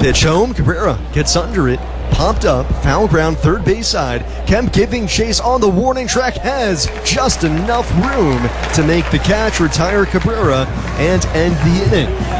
Pitch home, Cabrera gets under it, popped up, foul ground, third base side. Kemp giving chase on the warning track, has just enough room to make the catch, retire Cabrera, and end the inning.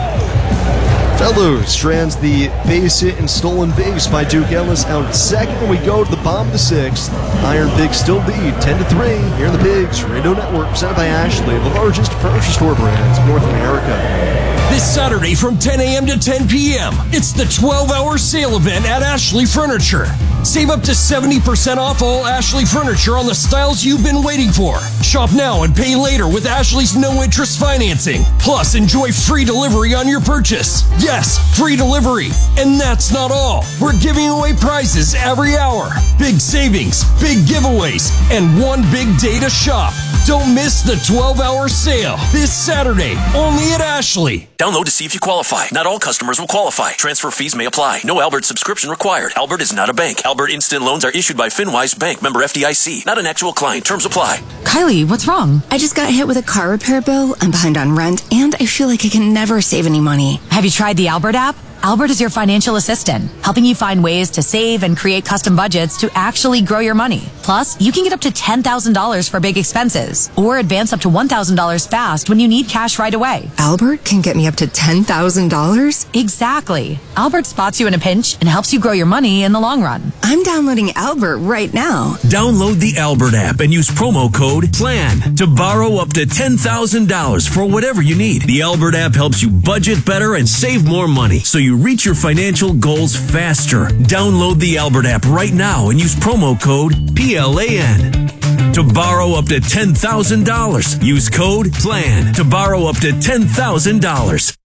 Fellows strands the base hit and stolen base by Duke Ellis out at second, and we go to the bottom of the sixth. Iron Pigs still lead 10-3 here in the Pigs Radio Network, presented by Ashley, the largest furniture store brand in North America. This Saturday from 10 a.m. to 10 p.m., it's the 12-hour sale event at Ashley Furniture. Save up to 70% off all Ashley Furniture on the styles you've been waiting for. Shop now and pay later with Ashley's no-interest financing. Plus, enjoy free delivery on your purchase. Yes, free delivery. And that's not all. We're giving away prizes every hour. Big savings, big giveaways, and one big day to shop. Don't miss the 12-hour sale this Saturday, only at Ashley. Download to see if you qualify. Not all customers will qualify. Transfer fees may apply. No Albert subscription required. Albert is not a bank. Albert Instant Loans are issued by FinWise Bank, member FDIC. Not an actual client. Terms apply. Kylie, what's wrong? I just got hit with a car repair bill. I'm behind on rent, and I feel like I can never save any money. Have you tried the Albert app? Albert is your financial assistant, helping you find ways to save and create custom budgets to actually grow your money. Plus, you can get up to $10,000 for big expenses or advance up to $1,000 fast when you need cash right away. Albert can get me up to $10,000? Exactly. Albert spots you in a pinch and helps you grow your money in the long run. I'm downloading Albert right now. Download the Albert app and use promo code PLAN to borrow up to $10,000 for whatever you need. The Albert app helps you budget better and save more money, so you reach your financial goals faster. Download the Albert app right now and use promo code PLAN to borrow up to $10,000. Use code PLAN to borrow up to $10,000.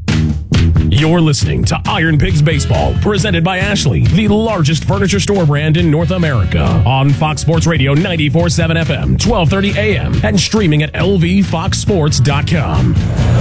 You're listening to Iron Pigs Baseball, presented by Ashley, the largest furniture store brand in North America, on Fox Sports Radio 94.7 FM, 12:30 a.m., and streaming at lvfoxsports.com.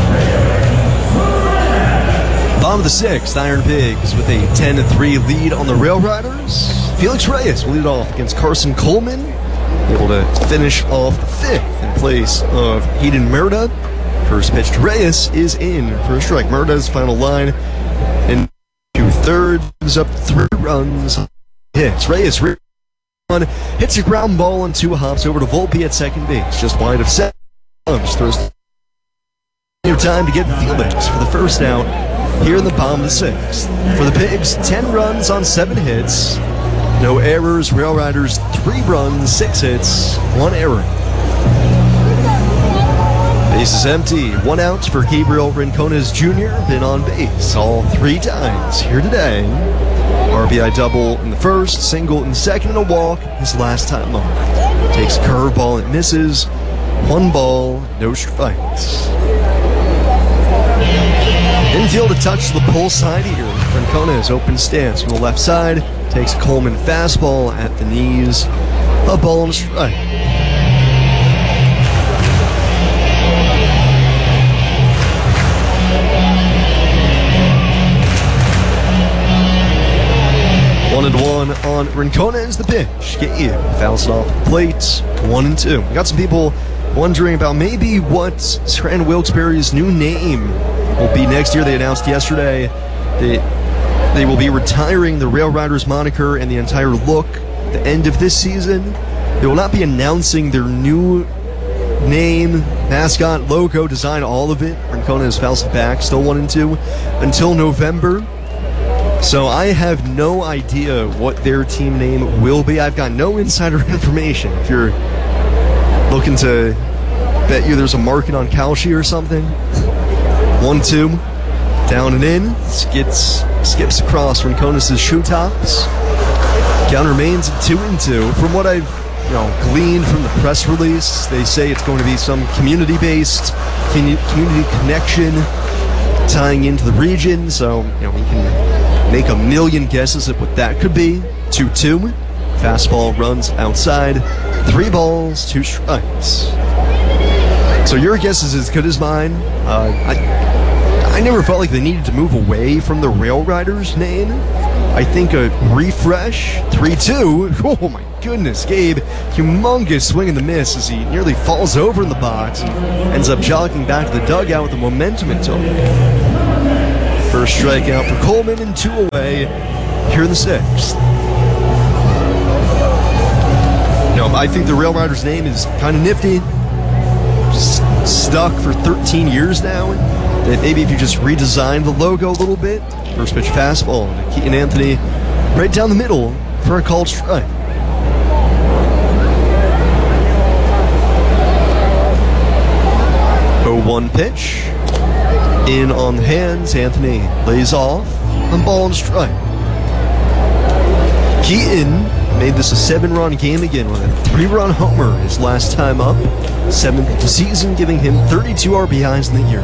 Bottom of the sixth, Iron Pigs with a 10-3 lead on the Rail Riders. Felix Reyes will lead off against Carson Coleman, able to finish off fifth in place of Hayden Murda. First pitch to Reyes is in for a strike. Murda's final line in 2/3, up 3 runs. Hits Reyes hits a ground ball and 2 hops over to Volpe at second base, just wide of 7. Throws time to get Felix for the first out here in the bottom of the sixth. For the Pigs, 10 runs on 7 hits. No errors. Rail Riders, 3 runs, 6 hits, 1 error. Base is empty. 1 out for Gabriel Rincones Jr. Been on base all 3 times here today. RBI double in the first, single in the second, and a walk his last time on. Takes a curveball and misses. 1 ball, no strikes. Infield to touch the pull side here. Rincones open stance from the left side. Takes a Coleman fastball at the knees. A ball and a strike. One and one on Rincones, the pitch. Get you. Fouls it off the plate. 1-2. We got some people wondering about maybe what Scranton Wilkes-Barre's new name will be next year. They announced yesterday that they will be retiring the Rail Riders moniker and the entire look at the end of this season. They will not be announcing their new name, mascot, logo, design, all of it. Rincones fouls it back, still 1-2 until November. So I have no idea what their team name will be. I've got no insider information. If you're looking to bet you there's a market on Kalshi or something. 1-2, down and in, skips across Rincones' shoe tops. Count remains at 2-2. From what I've gleaned from the press release, they say it's going to be some community-based, community connection tying into the region. So we can make a million guesses at what that could be. 2-2, fastball runs outside. 3 balls, 2 strikes. So your guess is as good as mine. I never felt like they needed to move away from the Rail Riders name. I think a refresh, 3-2. Oh my goodness, Gabe, humongous swing and the miss as he nearly falls over in the box and ends up jogging back to the dugout with the momentum it took. First strikeout for Coleman and 2 away here in the 6th. I think the Rail Riders name is kind of nifty. Stuck for 13 years now. That maybe if you just redesign the logo a little bit. First pitch fastball to Keaton Anthony right down the middle for a called strike. 0-1 pitch. In on the hands. Anthony lays off on ball and strike. Keaton made this a 7-run game again with a 3-run homer his last time up. 7th of the season, giving him 32 RBIs in the year.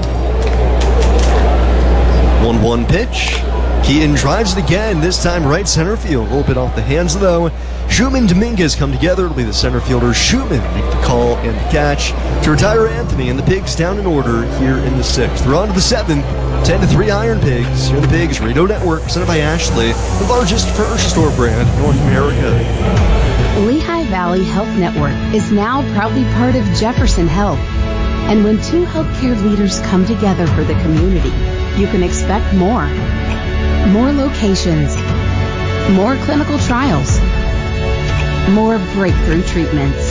1-1 pitch. Keaton drives it again, this time right center field. A little bit off the hands though. Schumann and Dominguez come together. It'll be the center fielder Schumann make the call and the catch to retire Anthony, and the Pigs down in order here in the 6th. We're on to the 7th. 10-3 Iron Pigs. Here in the Pigs Radio Network, presented by Ashley, the largest furniture store brand in North America. Lehigh Valley Health Network is now proudly part of Jefferson Health. And when 2 healthcare leaders come together for the community, you can expect more. More locations, more clinical trials, more breakthrough treatments.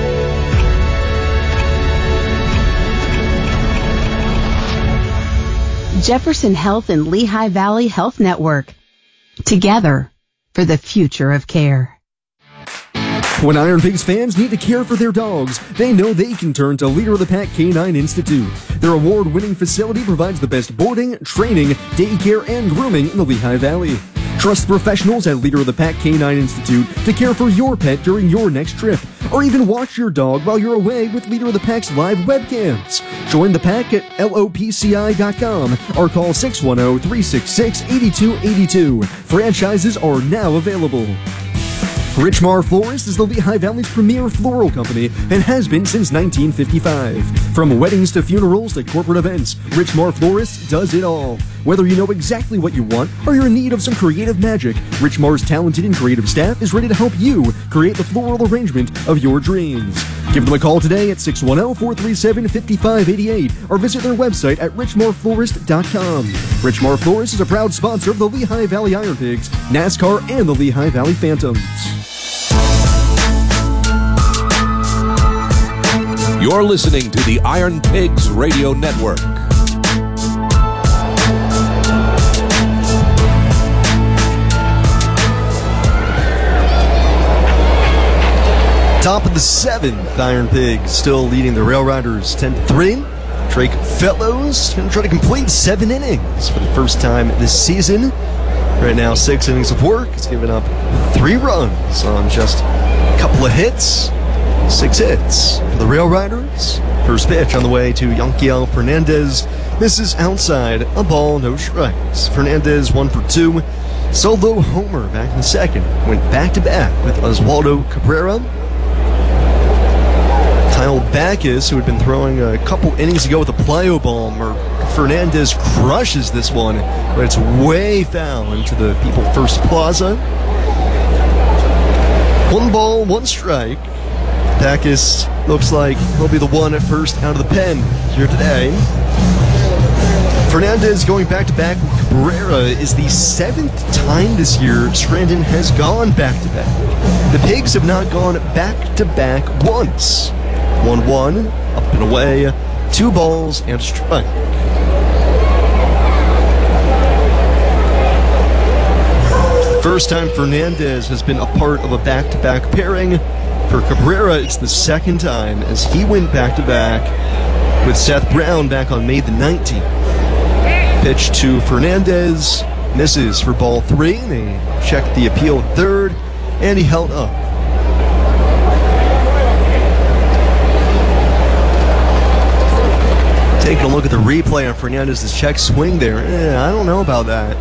Jefferson Health and Lehigh Valley Health Network. Together for the future of care. When Iron Pigs fans need to care for their dogs, they know they can turn to Leader of the Pack Canine Institute. Their award-winning facility provides the best boarding, training, daycare, and grooming in the Lehigh Valley. Trust professionals at Leader of the Pack Canine Institute to care for your pet during your next trip, or even watch your dog while you're away with Leader of the Pack's live webcams. Join the pack at lopci.com or call 610-366-8282. Franchises are now available. Richmar Florist is the Lehigh Valley's premier floral company and has been since 1955. From weddings to funerals to corporate events, Richmar Florist does it all. Whether you know exactly what you want or you're in need of some creative magic, Richmar's talented and creative staff is ready to help you create the floral arrangement of your dreams. Give them a call today at 610-437-5588 or visit their website at richmarflorist.com. Richmar Florist is a proud sponsor of the Lehigh Valley Iron Pigs, NASCAR, and the Lehigh Valley Phantoms. You're listening to the Iron Pigs Radio Network. Top of the 7th, Iron Pigs still leading the Rail Riders 10-3. Drake Fellows going to try to complete 7 innings for the first time this season. Right now, 6 innings of work. He's given up 3 runs on just a couple of hits. 6 hits for the Rail Riders. First pitch on the way to Yanquiel Fernandez. Misses outside, a ball, no strikes. Fernandez 1 for 2. Solo homer back in the 2nd. Went back-to-back with Oswaldo Cabrera. Kyle Backus, who had been throwing a couple innings ago with a plyo bomb, Fernandez crushes this one, but it's way foul into the People First Plaza. 1 ball, 1 strike. Backus looks like he'll be the one at first out of the pen here today. Fernandez going back-to-back with Cabrera is the 7th time this year Scranton has gone back-to-back. The Pigs have not gone back-to-back once. 1-1, up and away, 2 balls and a strike. First time Fernandez has been a part of a back-to-back pairing. For Cabrera, it's the 2nd time as he went back-to-back with Seth Brown back on May the 19th. Pitch to Fernandez, misses for ball 3. They checked the appeal at 3rd, and he held up. Taking a look at the replay on Fernandez's check swing there. I don't know about that.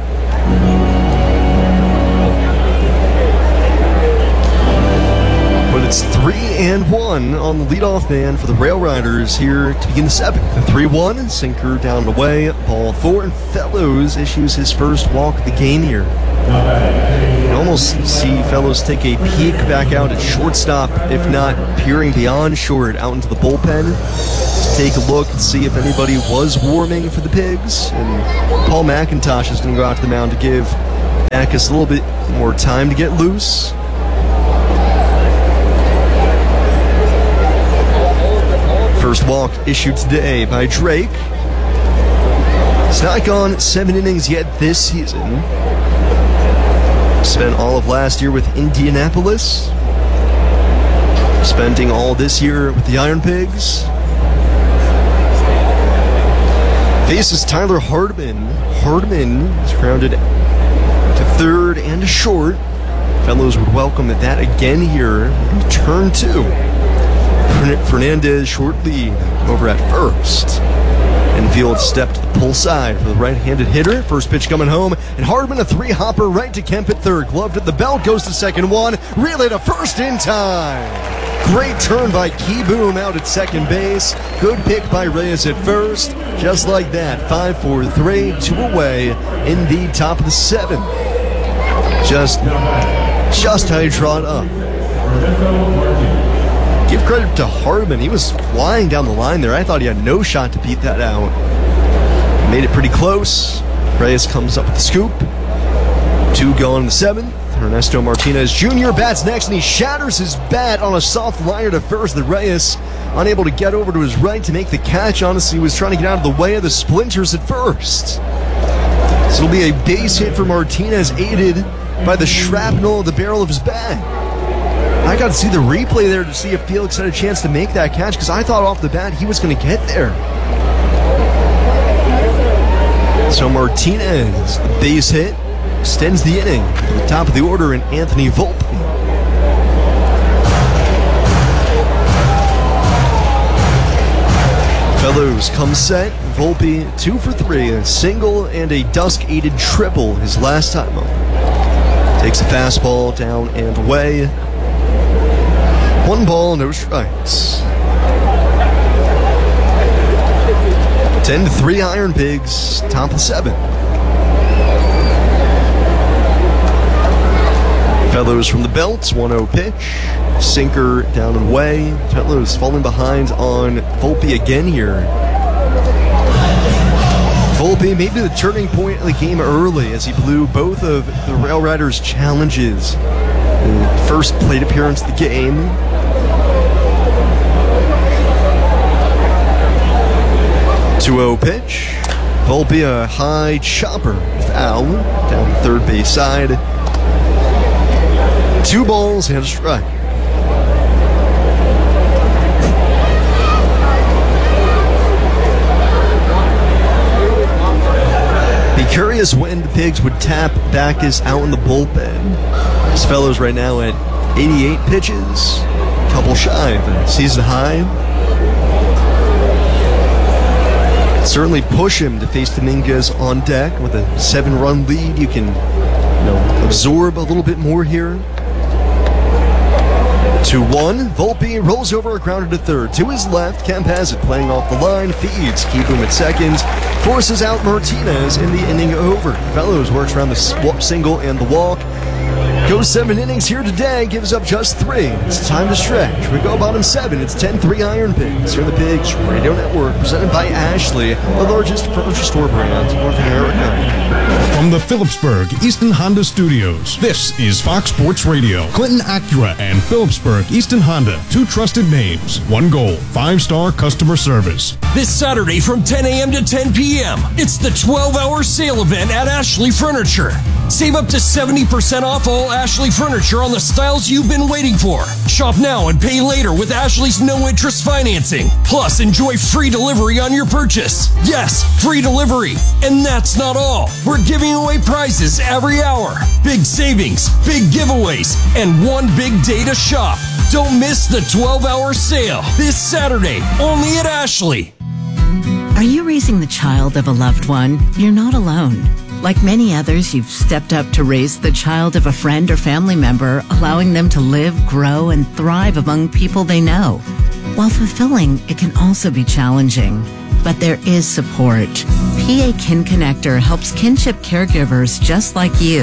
But it's 3-1 on the leadoff man for the Rail Riders here to begin the 7th. The 3-1, sinker down and away, ball 4, and Fellows issues his first walk of the game here. You almost see Fellows take a peek back out at shortstop, if not peering beyond short out into the bullpen. take a look and see if anybody was warming for the Pigs. And Paul McIntosh is going to go out to the mound to give Backus a little bit more time to get loose. First walk issued today by Drake. He's not gone 7 innings yet this season. Spent all of last year with Indianapolis. Spending all this year with the Iron Pigs. Faces Tyler Hardman. Hardman is grounded to third and to short. Fellows would welcome that again here. Turn 2. Fernandez short lead over at first. Infield stepped to the pull side for the right-handed hitter. First pitch coming home, and Hardman a 3-hopper right to Kemp at third. Gloved at the belt, goes to second one. Relay to first in time. Great turn by Keyboom out at second base. Good pick by Reyes at first. Just like that, 5-4-3, 2 away in the top of the 7th. Just how you draw it up. Give credit to Hardman. He was flying down the line there. I thought he had no shot to beat that out. Made it pretty close. Reyes comes up with the scoop. 2 gone in the 7th. Ernesto Martinez Jr. bats next, and he shatters his bat on a soft liner to first. The Reyes unable to get over to his right to make the catch. Honestly, he was trying to get out of the way of the splinters at first. This will be a base hit for Martinez, aided by the shrapnel of the barrel of his bat. I got to see the replay there to see if Felix had a chance to make that catch, because I thought off the bat he was going to get there. So Martinez, the base hit, extends the inning to the top of the order in Anthony Volpe. Fellows come set. Volpe 2 for 3, a single and a dusk-aided triple his last time up. Takes a fastball down and away. 1 ball, no strikes. 10-3 Iron Pigs, top of 7. Fellows from the belts, 1-0 pitch. Sinker down and away. Fellows falling behind on Volpe again here. Volpe maybe the turning point of the game early as he blew both of the Rail Riders' challenges. The first plate appearance of the game. Two-0 pitch. Volpe a high chopper, foul down the third base side. 2 balls and a strike. Be curious when the Pigs would tap Backus out in the bullpen. This fellow's right now at 88 pitches, couple shy of a season high. Certainly push him to face Dominguez on deck with a 7-run lead. You can, absorb a little bit more here. 2-1. Volpe rolls over a grounder to third. To his left, Kemp has it, playing off the line, feeds, keep him at second, forces out Martinez in the inning over. Fellows works around the single and the walk. Goes 7 innings here today, gives up just 3. It's time to stretch. We go bottom 7. It's 10-3 Iron Pigs. Here on the Pigs Radio Network, presented by Ashley, the largest furniture store brand in North America. From the Phillipsburg Easton Honda Studios, this is Fox Sports Radio. Clinton Acura and Phillipsburg Easton Honda, 2 trusted names, 1 goal, 5-star customer service. This Saturday from 10 a.m. to 10 p.m., it's the 12-hour sale event at Ashley Furniture. Save up to 70% off all Ashley Furniture on the styles you've been waiting for. Shop now and pay later with Ashley's no-interest financing. Plus, enjoy free delivery on your purchase. Yes, free delivery. And that's not all. We're giving away prizes every hour. Big savings, big giveaways, and one big day to shop. Don't miss the 12-hour sale this Saturday, only at Ashley. Are you raising the child of a loved one? You're not alone. Like many others, you've stepped up to raise the child of a friend or family member, allowing them to live, grow, and thrive among people they know. While fulfilling, it can also be challenging. But there is support. PA Kin Connector helps kinship caregivers just like you.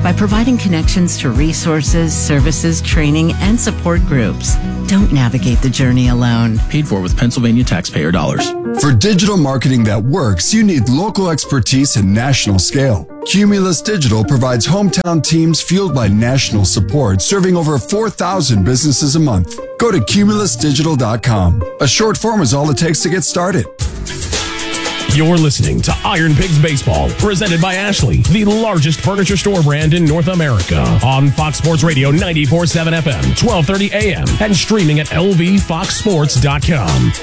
by providing connections to resources, services, training, and support groups. Don't navigate the journey alone. Paid for with Pennsylvania taxpayer dollars. For digital marketing that works, you need local expertise and national scale. Cumulus Digital provides hometown teams fueled by national support, serving over 4,000 businesses a month. Go to cumulusdigital.com. A short form is all it takes to get started. You're listening to Iron Pigs Baseball, presented by Ashley, the largest furniture store brand in North America. On Fox Sports Radio 94.7 FM, 1230 AM, and streaming at lvfoxsports.com.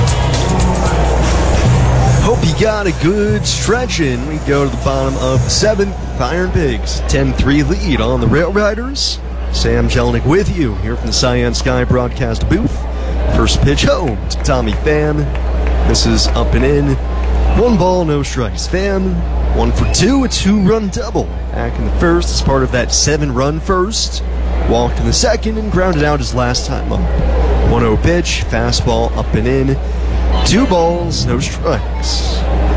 Hope you got a good stretch in. We go to the bottom of the 7th. Iron Pigs, 10-3 lead on the Rail Riders. Sam Jelinek with you here from the Cyan Sky broadcast booth. First pitch home to Tommy Pham. This is up and in. 1 ball, no strikes. Pham, 1 for 2, a 2-run double. Back in the first as part of that 7-run first. Walked in the second and grounded out his last time up. 1-0 pitch, fastball up and in. 2 balls, no strikes.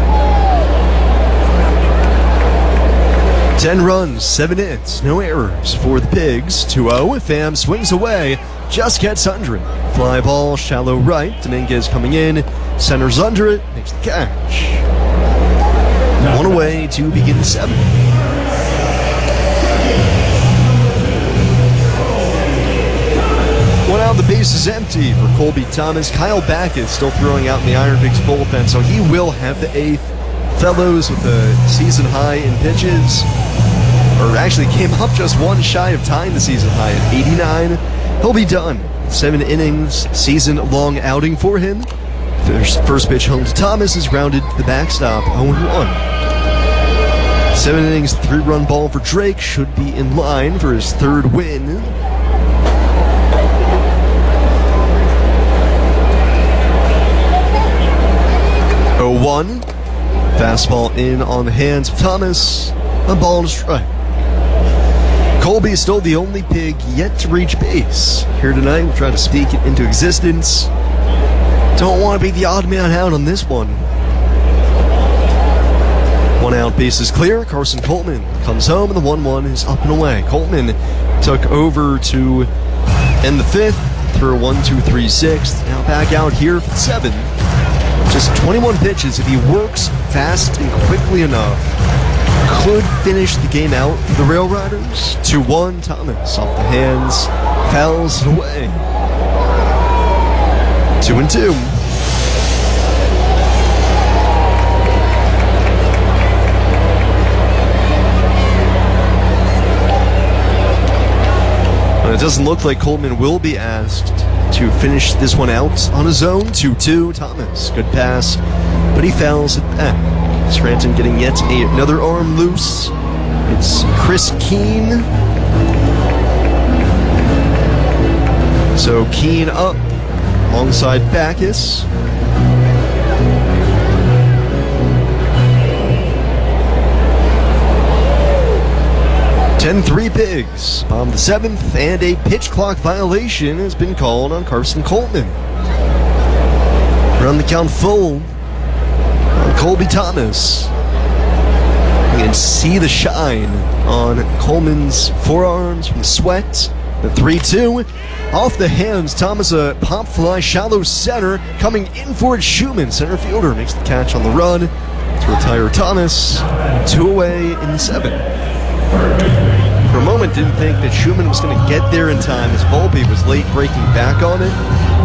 10 runs, 7 hits, no errors for the Pigs. 2-0, Pham swings away, just gets under it. Fly ball, shallow right, Dominguez coming in, centers under it, makes the catch. 1 away to begin the 7th. One out, the base is empty for Colby Thomas. Kyle Backus still throwing out in the Iron Pigs bullpen, so he will have the 8th. Fellows with a season high in pitches, or actually came up just 1 shy of tying the season high at 89. He'll be done. 7 innings, season-long outing for him. First pitch home to Thomas is grounded to the backstop, 0-1. 7 innings, 3-run ball for Drake, should be in line for his 3rd win. One. Fastball in on the hands of Thomas. A ball and a strike. Colby is still the only Pig yet to reach base. Here tonight, we'll try to speak it into existence. Don't want to be the odd man out on this one. 1 out, base is clear. Carson Coltman comes home, and the 1-1 is up and away. Coltman took over to end the 5th. Through a 1-2-3-6. Now back out here for the 7th. Just 21 pitches. If he works fast and quickly enough, could finish the game out for the Rail Riders. 2-1, Thomas off the hands, fouls it away. 2-2. And it doesn't look like Coltman will be asked to finish this one out on his own. 2-2, Thomas. Good pass, but he fouls it back. Scranton getting yet another arm loose. It's Chris Keene. So Keene up alongside Backus. Three Pigs. Bottom of the 7th, and a pitch clock violation has been called on Carson Coltman. Run the count full on Colby Thomas. You can see the shine on Coleman's forearms from the sweat. The 3-2. Off the hands, Thomas a pop fly, shallow center. Coming in for it, Schumann. Center fielder makes the catch on the run to retire Thomas. 2 away in the 7th. For a moment, didn't think that Schumann was going to get there in time as Volpe was late breaking back on it.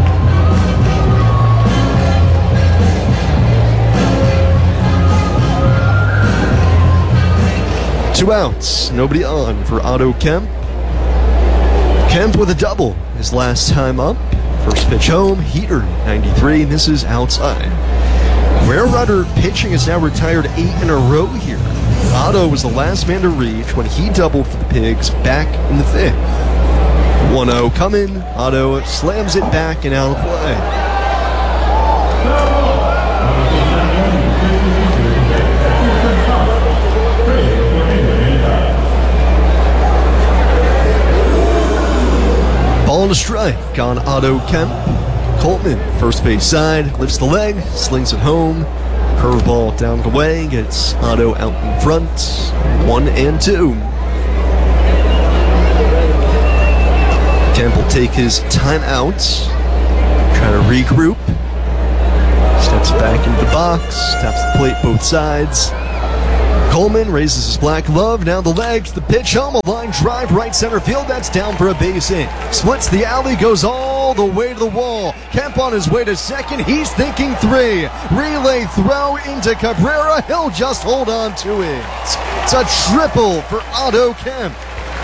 Two outs, nobody on for Otto Kemp. Kemp with a double his last time up. First pitch home, heater, 93, misses outside. Rail Rider pitching is now retired 8 in a row here. Otto was the last man to reach when he doubled for the Pigs back in the 5th. 1-0 coming. Otto slams it back and out of play. Ball and a strike on Otto Kemp. Coltman, first base side, lifts the leg, slings it home. Curveball down the way, gets Otto out in front. 1-2. take his time out, trying to regroup. Steps back into the box, taps the plate both sides. Coleman raises his black glove, down the legs, the pitch home, a line drive, right center field, that's down for a base hit. Splits the alley, goes all the way to the wall. Kemp on his way to second, he's thinking 3. Relay throw into Cabrera, he'll just hold on to it. It's a triple for Otto Kemp.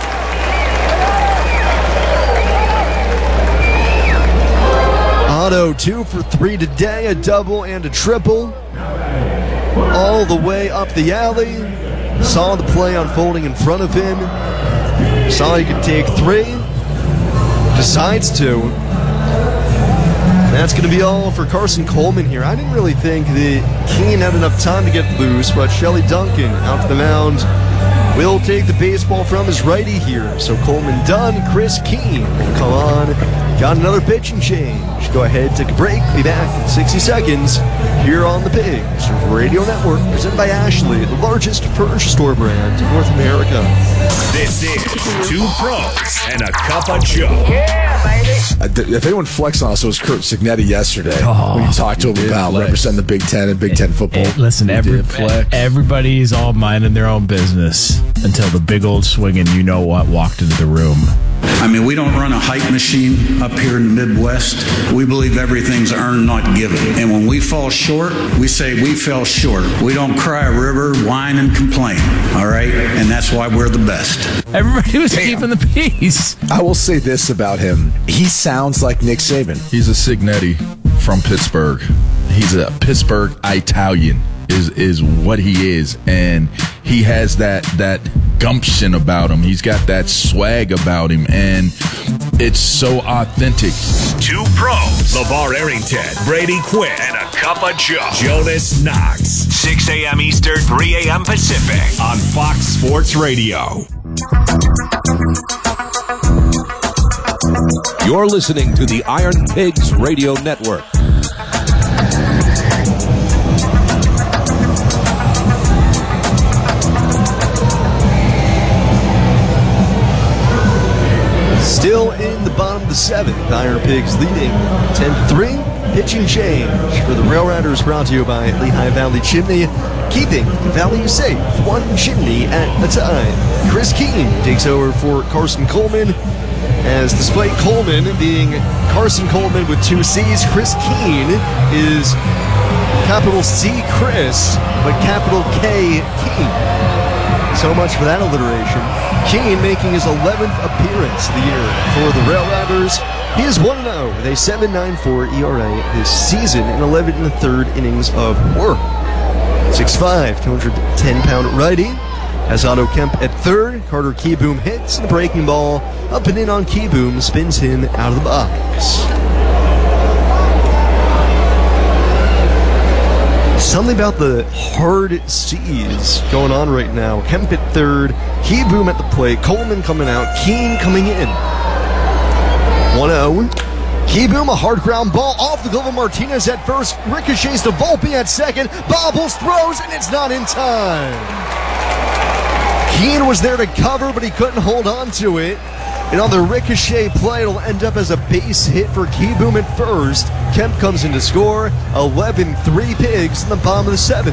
Otto 2 for 3 today, a double and a triple. All the way up the alley. Saw the play unfolding in front of him. Saw he could take 3. Decides to. That's going to be all for Carson Coleman here. I didn't really think that Keene had enough time to get loose, but Shelly Duncan out to the mound will take the baseball from his righty here. So Coleman done. Chris Keene will come on. Got another pitching change. Go ahead, take a break. Be back in 60 seconds here on the Pigs Radio Network, presented by Ashley, the largest furniture store brand in North America. This is 2 Pros and a Cup of Joe. Yeah, baby. If anyone flexed on us, it was Kurt Signetti yesterday. When you talked to him about representing the Big Ten and Big Ten football. Hey, listen, everybody's all minding their own business until the big old swinging you-know-what walked into the room. I mean, we don't run a hype machine up here in the Midwest. We believe everything's earned, not given. And when we fall short, we say we fell short. We don't cry a river, whine, and complain. All right? And that's why we're the best. Everybody was keeping the peace. I will say this about him. He sounds like Nick Saban. He's a Signetti from Pittsburgh. He's a Pittsburgh Italian is what he is. And he has that gumption about him. He's got that swag about him, and it's so authentic. 2 Pros, LeVar Arrington, Brady Quinn, and a Cup of Joe. Jonas Knox, 6 a.m. Eastern, 3 a.m. Pacific on Fox Sports Radio. You're listening to the Iron Pigs Radio Network. Still in the bottom of the 7th, Iron Pigs leading 10-3. Pitching change for the Rail Riders, brought to you by Lehigh Valley Chimney, keeping the valley safe, one chimney at a time. Chris Keene takes over for Carson Coleman, as despite Coleman being Carson Coleman with 2 C's, Chris Keene is capital C Chris, but capital K Keene. So much for that alliteration. Keene making his 11th appearance of the year for the Rail Riders. He is 1-0 with a 7.94 ERA this season in 11 1/3 innings of work. 6'5", 210-pound righty has Otto Kemp at third. Carter Kieboom hits the breaking ball up and in on Kieboom, spins him out of the box. Something about the hard C's going on right now. Kemp at third, Kieboom at the plate, Coleman coming out, Keene coming in. 1-0. Kieboom, a hard ground ball off the glove of Martinez at first, ricochets to Volpe at second, bobbles, throws, and it's not in time. Keene was there to cover, but he couldn't hold on to it. And on the ricochet play, it'll end up as a base hit for Kieboom at first. Kemp comes in to score. 11-3 Pigs in the bottom of the 7th.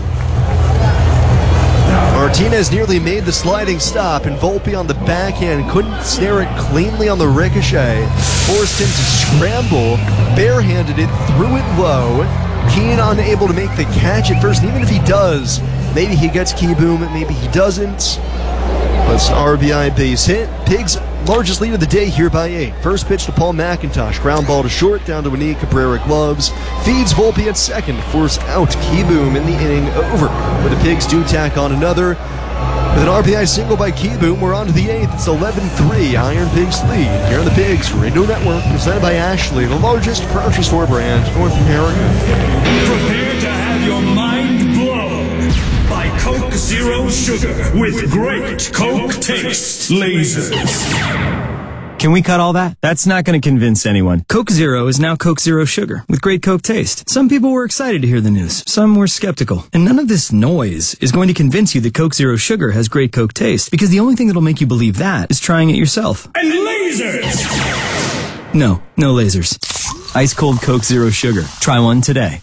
Martinez nearly made the sliding stop, and Volpe on the backhand couldn't snare it cleanly on the ricochet. Forced him to scramble, barehanded it, threw it low. Keene unable to make the catch at first, and even if he does, maybe he gets Kieboom, maybe he doesn't. But it's an RBI base hit. Pigs' largest lead of the day here by 8. First pitch to Paul McIntosh. Ground ball to short, down to a knee. Cabrera gloves. Feeds Volpe at second. Force out Kieboom in the inning over. But the Pigs do tack on another. With an RBI single by Kieboom, we're on to the 8th. It's 11-3. Iron Pigs lead here on the Pigs Radio Network, presented by Ashley, the largest furniture store brand in North America. Prepare to have your mind blown by Coke Zero Sugar with great Coke taste lasers. Can we cut all that? That's not going to convince anyone. Coke Zero is now Coke Zero Sugar with great Coke taste. Some people were excited to hear the news. Some were skeptical. And none of this noise is going to convince you that Coke Zero Sugar has great Coke taste, because the only thing that'll make you believe that is trying it yourself. And lasers! No lasers. Ice cold Coke Zero Sugar. Try one today.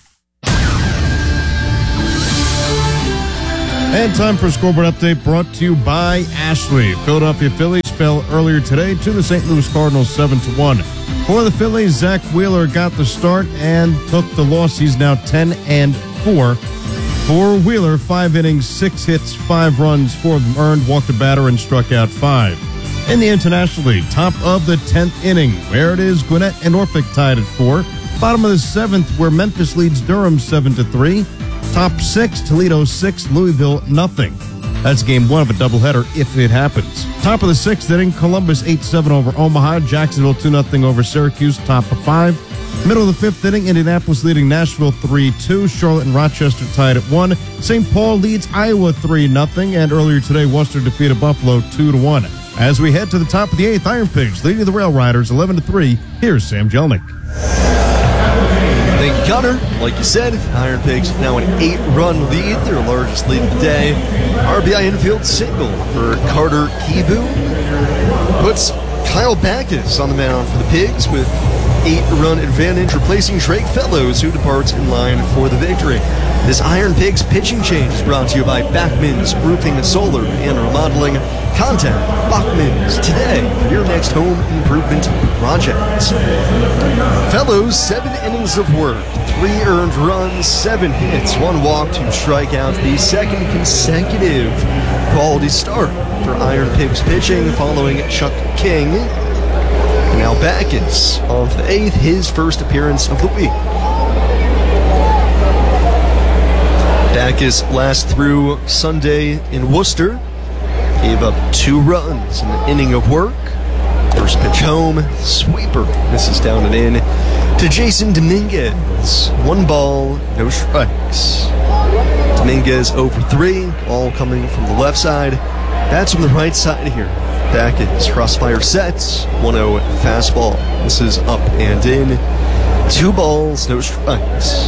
And time for a scoreboard update brought to you by Ashley. Philadelphia Phillies fell earlier today to the St. Louis Cardinals 7-1. For the Phillies, Zach Wheeler got the start and took the loss. He's now 10-4. For Wheeler, 5 innings, 6 hits, 5 runs, 4 of them earned, walked a batter, and struck out 5. In the International League, top of the 10th inning, where it is Gwinnett and Norfolk tied at 4. Bottom of the 7th, where Memphis leads Durham 7-3. Top 6, Toledo 6, Louisville nothing. That's game 1 of a doubleheader if it happens. Top of the 6th inning, Columbus 8-7 over Omaha, Jacksonville 2-0 over Syracuse, top of 5. Middle of the 5th inning, Indianapolis leading Nashville 3-2, Charlotte and Rochester tied at 1. St. Paul leads Iowa 3-0, and earlier today, Worcester defeated Buffalo 2-1. As we head to the top of the 8th, Iron Pigs leading the Rail Riders 11-3. Here's Sam Jelnick. Thank you, Connor. Like you said, Iron Pigs now an 8-run lead, their largest lead of the day. RBI infield single for Carter Kibu puts Kyle Backus on the mound for the Pigs with 8-run advantage, replacing Drake Fellows, who departs in line for the victory. This Iron Pigs pitching change is brought to you by Bachman's Roofing, Solar, and Remodeling. Contact Bachman's today for your next home improvement project. Fellows, 7 innings of work, 3 earned runs, 7 hits, 1 walk, 2 strikeouts. The second consecutive quality start for Iron Pigs pitching following Chuck King. Now Backus on for the 8th, his first appearance of the week. Backus last through Sunday in Worcester. Gave up 2 runs in an inning of work. First pitch home, sweeper misses down and in to Jason Dominguez. 1 ball, no strikes. Dominguez 0 for 3, all coming from the left side. Bats from the right side here. Backus crossfire sets, 1-0 fastball. Misses up and in. 2 balls, no strikes.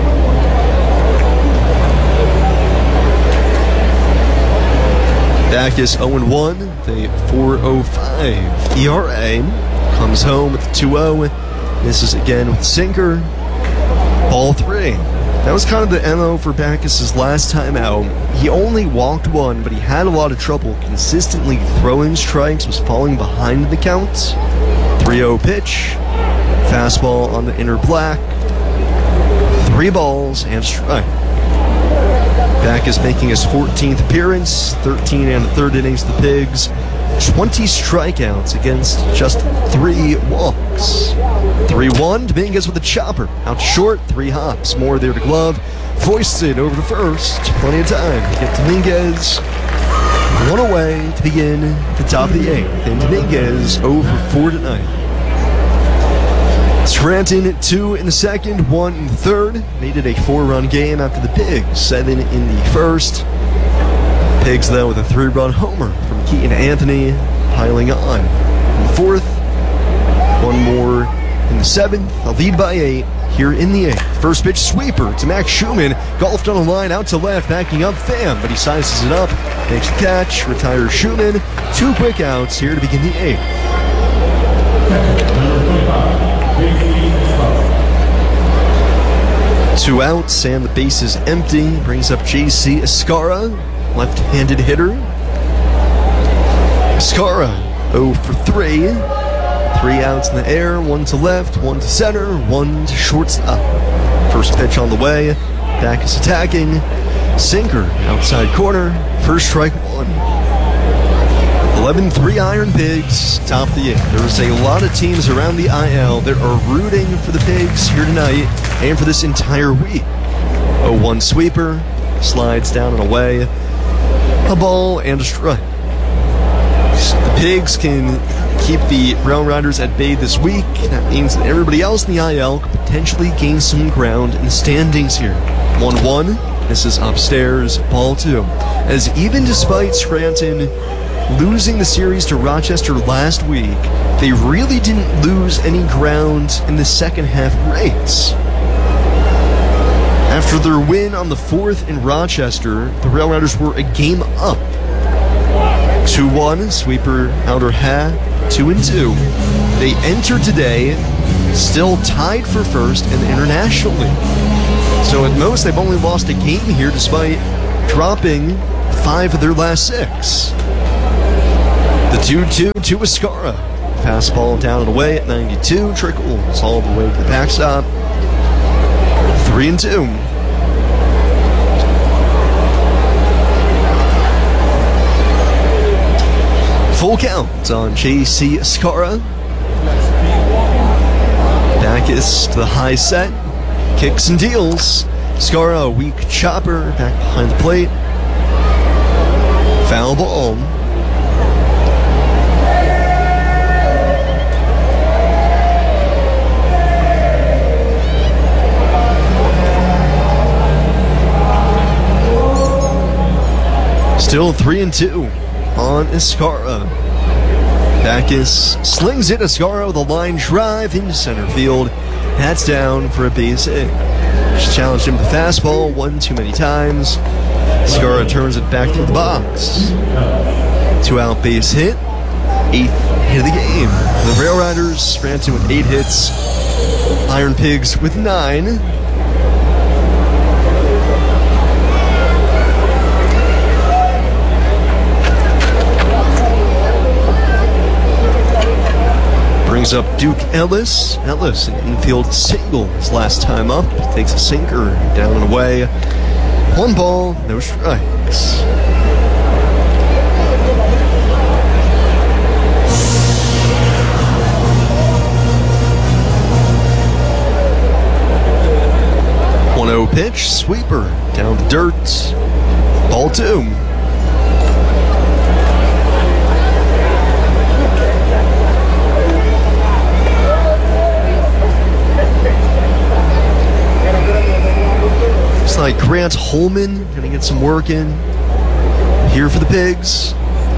Backus 0-1, the 4.05 ERA. Comes home with 2-0. Misses again with sinker. Ball 3. That was kind of the MO for Backus' last time out. He only walked 1, but he had a lot of trouble consistently throwing strikes, was falling behind the count. 3-0 pitch. Fastball on the inner black. 3 balls and strike. Backus making his 14th appearance, 13 and a third innings of the Pigs, 20 strikeouts against just 3 walks. 3-1, Dominguez with a chopper, out short, 3 hops, more there to glove, foisted over to first, plenty of time to get Dominguez 1 away to begin the top of the 8th, and Dominguez 0 for 4 tonight. Scranton 2 in the second, 1 in the third. Made it a 4-run game after the Pigs, 7 in the first. Pigs, though, with a 3-run homer from Keaton Anthony, piling on. In the fourth, 1 more in the 7th. A lead by 8 here in the 8th. First pitch sweeper to Max Schumann. Golfed on a line out to left, backing up Pham, but he sizes it up, makes the catch, retires Schumann. 2 quick outs here to begin the 8th. 2 outs and the base is empty. Brings up J.C. Escara, left-handed hitter. Escara 0 for 3. 3 outs in the air, 1 to left, 1 to center, 1 to shortstop. First pitch on the way. Backus attacking. Sinker outside corner. First strike 1. 11-3 Iron Pigs, top of the 8th. There's a lot of teams around the IL that are rooting for the Pigs here tonight and for this entire week. 0-1 sweeper, slides down and away. A ball and a strike. The Pigs can keep the Brown Riders at bay this week. That means that everybody else in the IL could potentially gain some ground in the standings here. 1-1, this is upstairs, ball 2. As even despite Scranton losing the series to Rochester last week, they really didn't lose any ground in the second half race. After their win on the 4th in Rochester, the Rail Riders were a game up. 2-1, sweeper outer half, 2-2. They enter today still tied for first in the International League. So at most, they've only lost a game here despite dropping 5 of their last 6. The 2-2 to Escara. Fastball down and away at 92. Trickles all the way to the backstop. 3-2. Full count on J.C. Escara. Backus to the high set. Kicks and deals. Escara, a weak chopper back behind the plate. Foul ball. Still 3-2 on Escara. Backus slings it. Escara with a line drive into center field. That's down for a base hit. Just challenged him with the fastball one too many times. Escara turns it back through the box. 2-out base hit. 8th hit of the game. The Rail Riders ran to with 8 hits. Iron Pigs with 9. Brings up Duke Ellis. Ellis, an infield single his last time up. Takes a sinker down and away. 1 ball, no strikes. Pitch, sweeper, down the dirt. Ball 2. Looks like Grant Holman gonna get some work in here for the Pigs.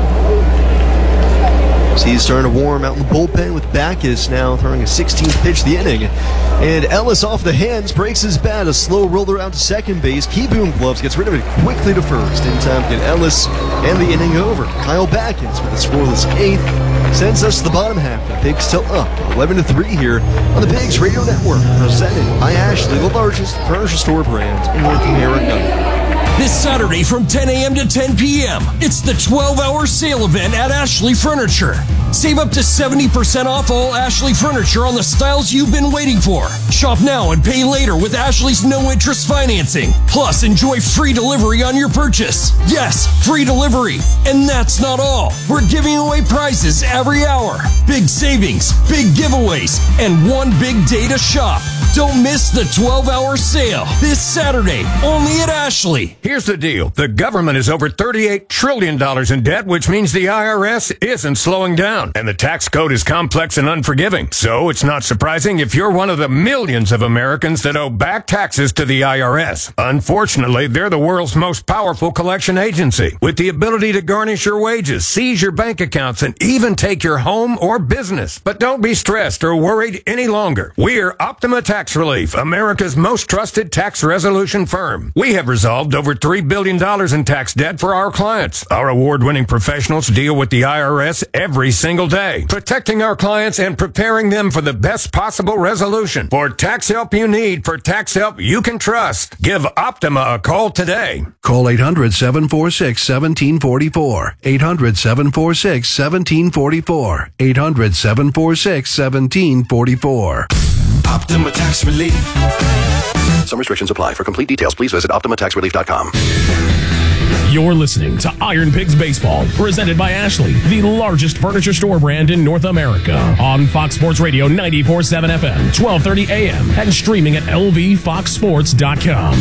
So he's starting to warm out in the bullpen with Backus now throwing a 16th pitch of the inning. And Ellis off the hands, breaks his bat, a slow roller out to second base. Keyboom Gloves gets rid of it quickly to first. In time to get Ellis and the inning over. Kyle Backus with a scoreless 8th sends us to the bottom half. The Pigs still up 11-3 here on the Pigs Radio Network, presented by Ashley, the largest furniture store brand in North America. This Saturday from 10 a.m. to 10 p.m., it's the 12-hour sale event at Ashley Furniture. Save up to 70% off all Ashley Furniture on the styles you've been waiting for. Shop now and pay later with Ashley's no-interest financing. Plus, enjoy free delivery on your purchase. Yes, free delivery. And that's not all. We're giving away prizes every hour. Big savings, big giveaways, and one big day to shop. Don't miss the 12-hour sale this Saturday, only at Ashley. Here's the deal. The government is over $38 trillion in debt, which means the IRS isn't slowing down. And the tax code is complex and unforgiving. So it's not surprising if you're one of the millions of Americans that owe back taxes to the IRS. Unfortunately, they're the world's most powerful collection agency, with the ability to garnish your wages, seize your bank accounts, and even take your home or business. But don't be stressed or worried any longer. We're Optima Tax Relief, America's most trusted tax resolution firm. We have resolved over $3 billion in tax debt for our clients. Our award-winning professionals deal with the IRS every single day, protecting our clients and preparing them for the best possible resolution. For tax help you need, for tax help you can trust, give Optima a call today. Call 800-746-1744. 800-746-1744. 800-746-1744. Optima Tax Relief. Some restrictions apply. For complete details, please visit OptimaTaxRelief.com. You're listening to Iron Pigs Baseball, presented by Ashley, the largest furniture store brand in North America. On Fox Sports Radio 94.7 FM, 1230 AM, and streaming at lvfoxsports.com.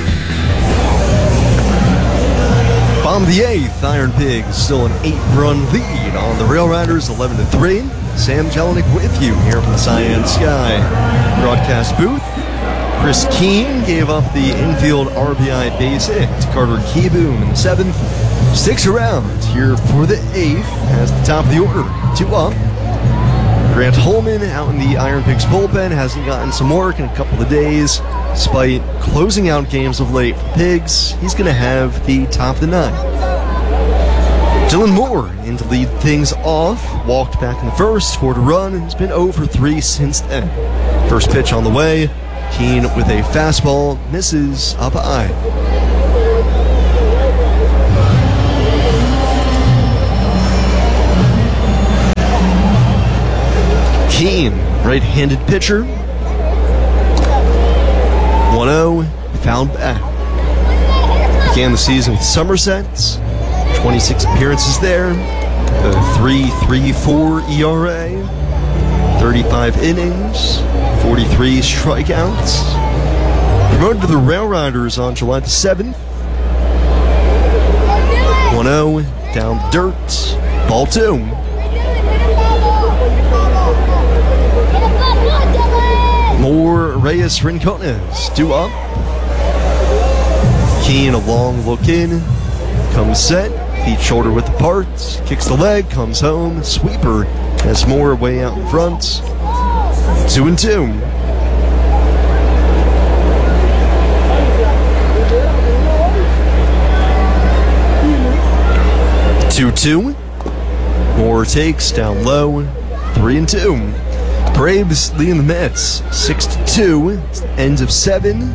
Bottom of the 8th, Iron Pigs still an 8-run lead on the Rail Riders, 11-3. Sam Jelinek with you here from the Cyan Sky broadcast booth. Chris Keene gave up the infield RBI base hit to Carter Keyboom in the 7th. Sticks around here for the 8th as the top of the order, 2 up. Grant Holman out in the Iron Pigs bullpen hasn't gotten some work in a couple of days. Despite closing out games of late for Pigs, he's going to have the top of the 9th. Dylan Moore in to lead things off. Walked back in the first, scored a run, and has been 0 for 3 since then. First pitch on the way. Keene with a fastball, misses up high. Keene, right-handed pitcher. 1-0, fouled back. Began the season with Somerset. 26 appearances there. A 3.34 ERA. 35 innings. 43 strikeouts. Promoted to the Rail Riders on July the 7th. 1-0, down dirt. Ball 2. More Reyes Rincones, 2 up. Keene, a long look in, comes set, feet shoulder width apart, kicks the leg, comes home, sweeper, has Moore way out in front. 2-2. Moore takes down low, 3-2. Braves leading the Mets 6-2. Ends of 7.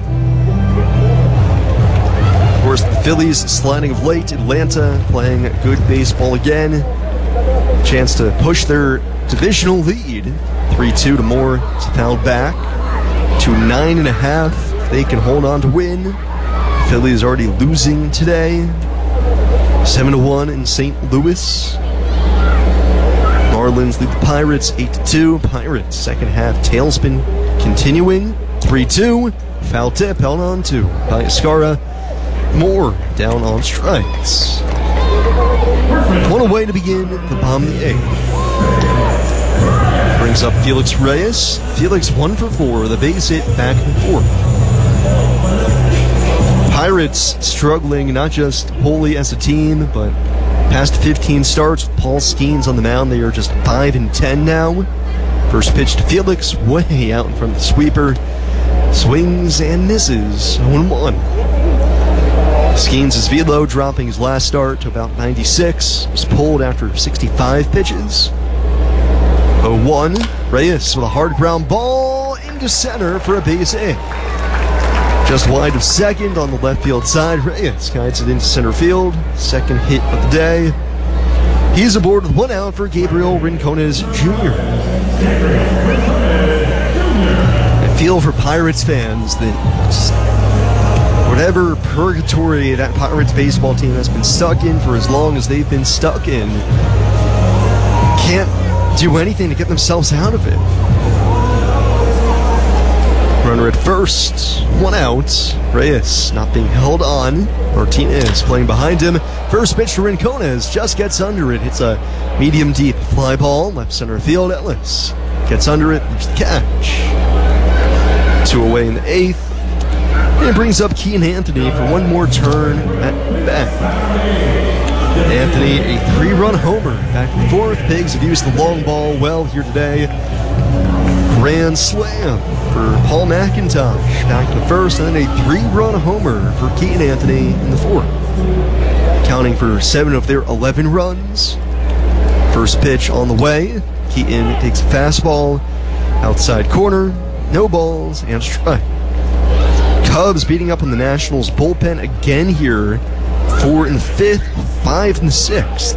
Of course, the Phillies sliding of late. Atlanta playing good baseball again. Chance to push their divisional lead. 3-2 to Moore. It's fouled back to 9.5. They can hold on to win. Phillies already losing today. 7-1 in St. Louis. Marlins lead the Pirates 8-2. Pirates second half tailspin continuing. 3-2. Foul tip held on to by Escara. Moore down on strikes. One away to begin the bottom of the 8th. Brings up Felix Reyes. Felix 1 for 4. The base hit back and forth. Pirates struggling not just wholly as a team, but past 15 starts with Paul Skeens on the mound. They are just 5-10 now. First pitch to Felix, way out in front of the sweeper. Swings and misses, 0-1. Skeens' velo dropping his last start to about 96. Was pulled after 65 pitches. 0-1. Reyes with a hard ground ball into center for a base hit. Just wide of second on the left field side. Reyes guides it into center field. Second hit of the day. He's aboard with 1 out for Gabriel Rincones Jr. I feel for Pirates fans that just whatever purgatory that Pirates baseball team has been stuck in for as long as they've been stuck in, can't do anything to get themselves out of it. Runner at first, 1 out. Reyes not being held on. Martinez playing behind him. First pitch to Rincones, just gets under it. Hits a medium deep fly ball, left center field. Ellis gets under it, there's the catch. 2 away in the 8th. And it brings up Keene Anthony for one more turn at bat. Anthony, a 3-run homer back and forth. Pigs have used the long ball well here today. Grand slam for Paul McIntosh back in the first, and then a 3-run homer for Keene Anthony in the 4th. Counting for 7 of their 11 runs. First pitch on the way. Keaton takes a fastball. Outside corner. No balls and strike. Cubs beating up on the Nationals bullpen again here. 4 in the 5th, 5 in the 6th.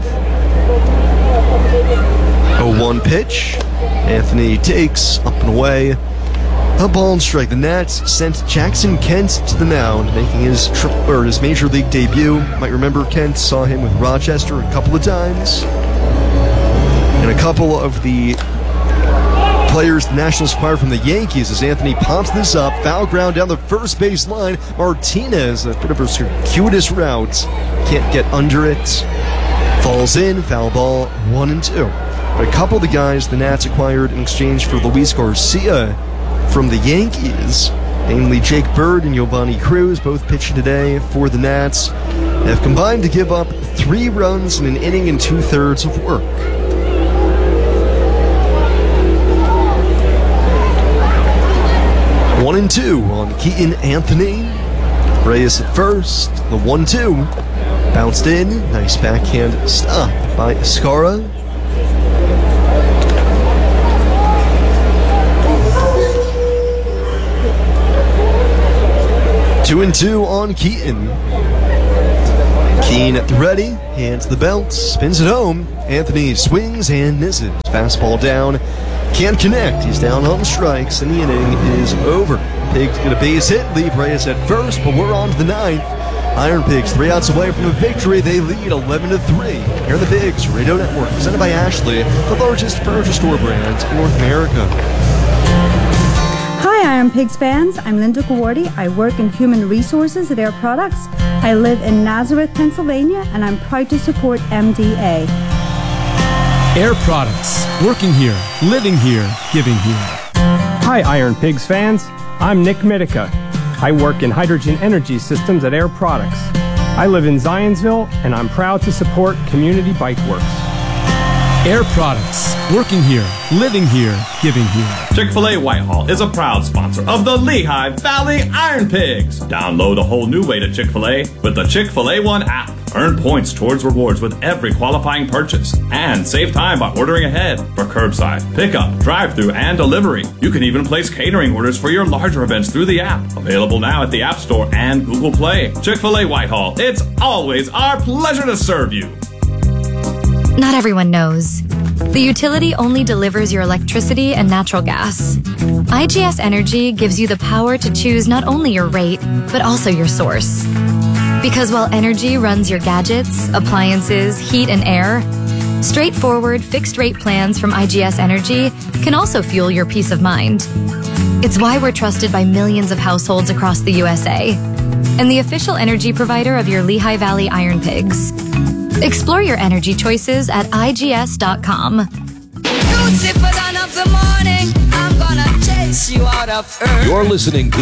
0-1 pitch. Anthony takes up and away. A ball and strike. The Nats sent Jackson Kent to the mound, making his major league debut. Might remember Kent saw him with Rochester a couple of times. And a couple of the players the Nationals acquired from the Yankees as Anthony pops this up. Foul ground down the first base line. Martinez, a bit of a circuitous route. Can't get under it. Falls in. Foul ball, 1-2. But a couple of the guys the Nats acquired in exchange for Luis Garcia from the Yankees, namely Jake Bird and Giovanni Cruz, both pitching today for the Nats, have combined to give up 3 runs in an inning and 2/3 of work. One and 2 on Keaton Anthony. Reyes at first, the 1-2. Bounced in. Nice backhand stop by Escara. Two and two on Keaton. Keane at the ready, hands the belt, spins it home. Anthony swings and misses. Fastball down, can't connect. He's down on strikes, and the inning is over. Pigs get a base hit, leave Reyes at first, but we're on to the ninth. Iron Pigs 3 outs away from a victory. They lead 11-3. Here are the Pigs Radio Network, presented by Ashley, the largest furniture store brand in North America. Hi, Iron Pigs fans. I'm Linda Gawardi. I work in human resources at Air Products. I live in Nazareth, Pennsylvania, and I'm proud to support MDA. Air Products. Working here, living here, giving here. Hi, Iron Pigs fans. I'm Nick Mitica. I work in hydrogen energy systems at Air Products. I live in Zionsville, and I'm proud to support Community Bike Works. Air Products. Working here, living here, giving here. Chick-fil-A Whitehall is a proud sponsor of the Lehigh Valley Iron Pigs. Download a whole new way to Chick-fil-A with the Chick-fil-A One app. Earn points towards rewards with every qualifying purchase. And save time by ordering ahead for curbside, pickup, drive-thru, and delivery. You can even place catering orders for your larger events through the app. Available now at the App Store and Google Play. Chick-fil-A Whitehall. It's always our pleasure to serve you. Not everyone knows. The utility only delivers your electricity and natural gas. IGS Energy gives you the power to choose not only your rate, but also your source. Because while energy runs your gadgets, appliances, heat, and air, straightforward fixed-rate plans from IGS Energy can also fuel your peace of mind. It's why we're trusted by millions of households across the USA, and the official energy provider of your Lehigh Valley Iron Pigs. Explore your energy choices at IGS.com. You're listening to